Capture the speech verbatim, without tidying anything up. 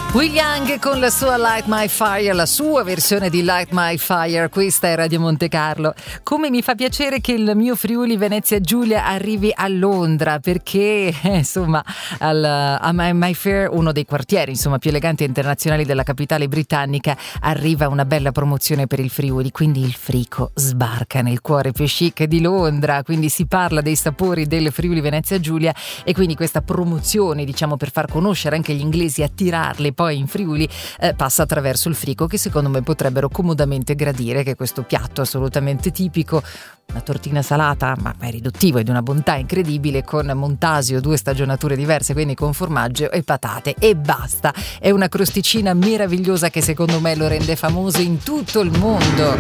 Will Young con la sua Light My Fire, la sua versione di Light My Fire. Questa è Radio Monte Carlo. Come mi fa piacere che il mio Friuli Venezia Giulia arrivi a Londra, perché eh, insomma al, a My, My Fair, uno dei quartieri insomma più eleganti e internazionali della capitale britannica, arriva una bella promozione per il Friuli, quindi il Frico sbarca nel cuore più chic di Londra, quindi si parla dei sapori del Friuli Venezia Giulia e quindi questa promozione, diciamo, per far conoscere anche gli inglesi, attirarli poi in Friuli, eh, passa attraverso il Frico, che secondo me potrebbero comodamente gradire, che è questo piatto assolutamente tipico, una tortina salata ma è riduttivo e di una bontà incredibile, con montasio, due stagionature diverse, quindi con formaggio e patate e basta. È una crosticina meravigliosa che secondo me lo rende famoso in tutto il mondo.